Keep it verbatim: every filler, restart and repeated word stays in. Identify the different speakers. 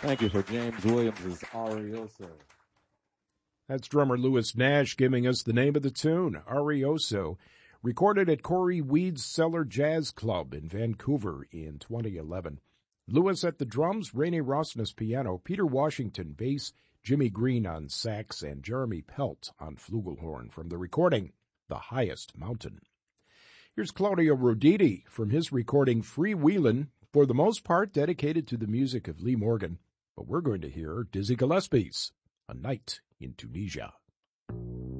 Speaker 1: Thank you for James Williams' Arioso.
Speaker 2: That's drummer Louis Nash giving us the name of the tune, Arioso, recorded at Corey Weed's Cellar Jazz Club in Vancouver in twenty eleven. Louis at the drums, Rainey Rosnes piano, Peter Washington bass, Jimmy Green on sax, and Jeremy Pelt on flugelhorn from the recording, The Highest Mountain. Here's Claudio Roditi from his recording Freewheelin', for the most part dedicated to the music of Lee Morgan. But we're going to hear Dizzy Gillespie's A Night in Tunisia.